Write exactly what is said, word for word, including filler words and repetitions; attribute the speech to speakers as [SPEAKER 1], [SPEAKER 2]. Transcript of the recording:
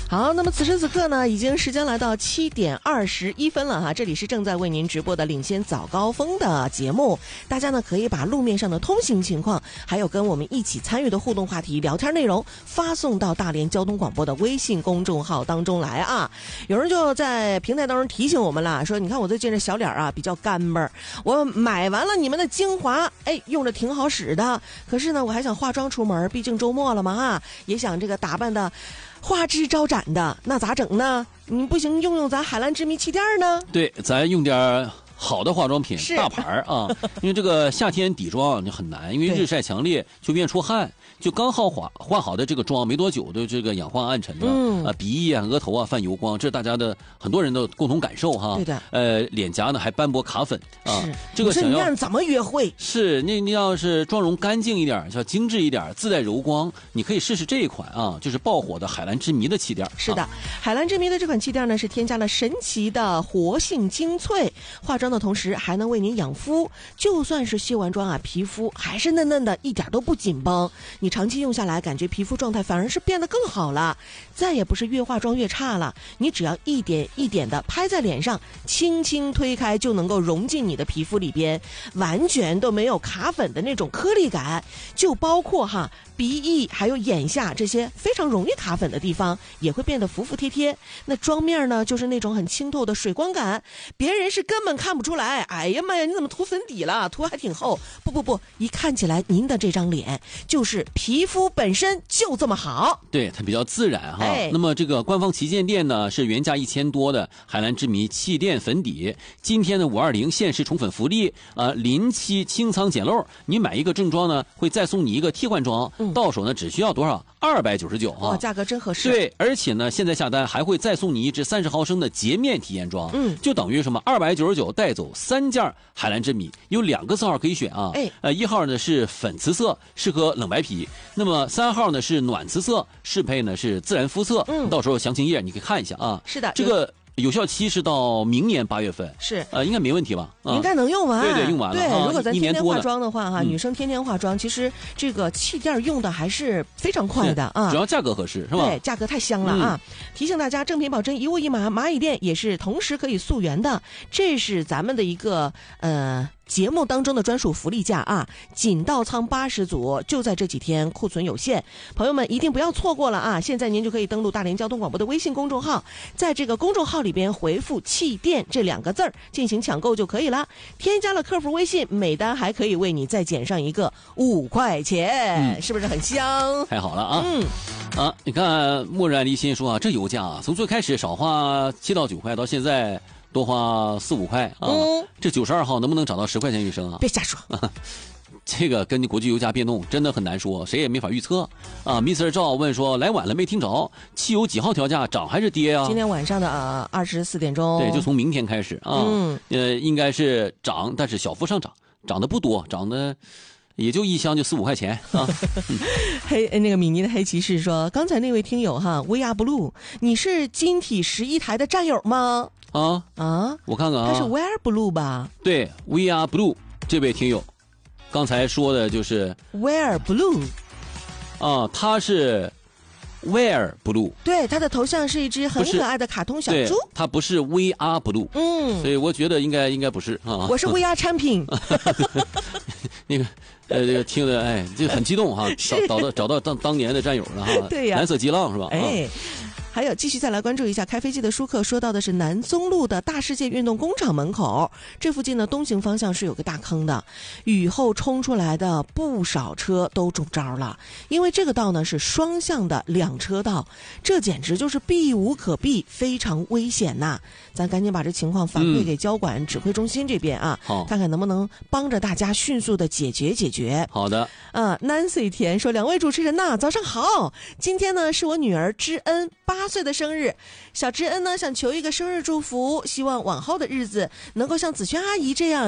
[SPEAKER 1] 好，那么此时此刻呢，已经时间来到七点二十一分了哈，这里是正在为您直播的领先早高峰的节目，大家呢可以把路面上的通行情况，还有跟我们一起参与的互动话题、聊天内容发送到大连交通广播的微信公众号当中来啊。有人就在平台当中提醒我们了，说你看我最近这小脸啊比较干巴，我买完了你们的精华，哎，用着挺好使的，可是呢我还想化妆出门，毕竟周末了嘛哈，也想这个打扮的花枝招展的，那咋整呢？你不行用用咱海蓝之谜气垫呢？
[SPEAKER 2] 对，咱用点好的化妆品，大牌啊，因为这个夏天底妆就很难，因为日晒强烈就变出汗，就刚好化换好的这个妆没多久的这个氧化暗沉了，嗯啊，鼻翼啊、额头啊泛油光，这是大家的很多人的共同感受哈。
[SPEAKER 1] 对的，
[SPEAKER 2] 呃，脸颊呢还斑驳卡粉啊，这个想要
[SPEAKER 1] 怎么约会？
[SPEAKER 2] 是那你要是妆容干净一点，要精致一点，自带柔光，你可以试试这一款啊，就是爆火的海蓝之谜的气垫。
[SPEAKER 1] 是的，
[SPEAKER 2] 啊、
[SPEAKER 1] 海蓝之谜的这款气垫呢是添加了神奇的活性精粹，化妆的同时还能为您养肤，就算是卸完妆啊，皮肤还是嫩嫩的，一点都不紧绷。你长期用下来，感觉皮肤状态反而是变得更好了，再也不是越化妆越差了。你只要一点一点的拍在脸上，轻轻推开就能够融进你的皮肤里边，完全都没有卡粉的那种颗粒感。就包括哈鼻翼还有眼下这些非常容易卡粉的地方，也会变得服服帖帖。那妆面呢，就是那种很清透的水光感，别人是根本看不出来。哎呀妈呀，你怎么涂粉底了？涂还挺厚。不不不，一看起来您的这张脸就是皮肤本身就这么好，
[SPEAKER 2] 对，它比较自然哈。
[SPEAKER 1] 哎、
[SPEAKER 2] 那么这个官方旗舰店呢是原价一千多的海蓝之谜气垫粉底，今天的五二零限时宠粉福利啊、呃，临期清仓捡漏，你买一个正装呢会再送你一个替换装，嗯、到手呢只需要多少？二百九十九啊，
[SPEAKER 1] 价格真合适。
[SPEAKER 2] 对，而且呢，现在下单还会再送你一支三十毫升的洁面体验装，嗯，就等于什么？二百九十九带走三件海蓝之谜，有两个色号可以选啊。哎，呃，一号呢是粉瓷色，适合冷白皮；那么三号呢是暖瓷色，适配呢是自然肤色。嗯，到时候详情页你可以看一下啊。
[SPEAKER 1] 是的，
[SPEAKER 2] 这个有效期是到明年八月份，
[SPEAKER 1] 是
[SPEAKER 2] 呃，应该没问题吧？
[SPEAKER 1] 应该能用完。
[SPEAKER 2] 对对，用完了。
[SPEAKER 1] 对，
[SPEAKER 2] 啊、
[SPEAKER 1] 如果咱天天化妆的话哈，
[SPEAKER 2] 嗯、
[SPEAKER 1] 女生天天化妆，其实这个气垫用的还是非常快的啊。
[SPEAKER 2] 主要价格合适是吧？
[SPEAKER 1] 对，价格太香了啊！嗯、提醒大家，正品保真，一物一码，蚂蚁店也是同时可以溯源的，这是咱们的一个呃。节目当中的专属福利价啊，仅到仓八十组，就在这几天，库存有限，朋友们一定不要错过了啊！现在您就可以登录大连交通广播的微信公众号，在这个公众号里边回复气垫这两个字儿进行抢购就可以了。添加了客服微信，每单还可以为你再减上一个五块钱，嗯、是不是很香？
[SPEAKER 2] 太好了啊！嗯。啊，你看墨染离心说啊，这油价啊，从最开始少花七到九块，到现在多花四五块啊，嗯、这九十二号能不能涨到十块钱一升啊？
[SPEAKER 1] 别瞎说，
[SPEAKER 2] 这个跟国际油价变动真的很难说，谁也没法预测啊。Mister 赵问说，来晚了没听着，汽油几号调价涨还是跌啊？
[SPEAKER 1] 今天晚上的啊二十四点钟，
[SPEAKER 2] 对，就从明天开始啊，嗯，呃，应该是涨，但是小幅上涨，涨得不多，涨的。也就一箱就四五块钱啊。
[SPEAKER 1] 黑那个米妮的黑骑士说，刚才那位听友哈 ，We Are Blue， 你是金体十一台的战友吗？
[SPEAKER 2] 啊
[SPEAKER 1] 啊，
[SPEAKER 2] 我看看啊，
[SPEAKER 1] 他是 We Are Blue 吧？
[SPEAKER 2] 对 ，We Are Blue 这位听友，刚才说的就是
[SPEAKER 1] We Are Blue，
[SPEAKER 2] 啊，他是 Wear Blue，
[SPEAKER 1] 对，他的头像是一只很可爱的卡通小猪，
[SPEAKER 2] 他不是 We Are Blue， 嗯，所以我觉得应该应该不是啊，
[SPEAKER 1] 我是 We Are 产品。
[SPEAKER 2] 那个呃，这个听的哎，这很激动哈，找找到找到当当年的战友了哈，
[SPEAKER 1] 对呀，
[SPEAKER 2] 蓝色激浪是吧？
[SPEAKER 1] 哎。还有继续再来关注一下开飞机的舒克说到的是南宗路的大世界运动工厂门口，这附近呢东行方向是有个大坑的，雨后冲出来的不少车都中招了，因为这个道呢是双向的两车道，这简直就是避无可避，非常危险呐！咱赶紧把这情况反馈给交管指挥中心这边啊，
[SPEAKER 2] 好、嗯，
[SPEAKER 1] 看看能不能帮着大家迅速的解决解决。
[SPEAKER 2] 好的，
[SPEAKER 1] 啊 ，Nancy 田说，两位主持人呐，早上好，今天呢是我女儿知恩八岁的生日，小知恩呢想求一个生日祝福，希望往后的日子能够像子萱阿姨这样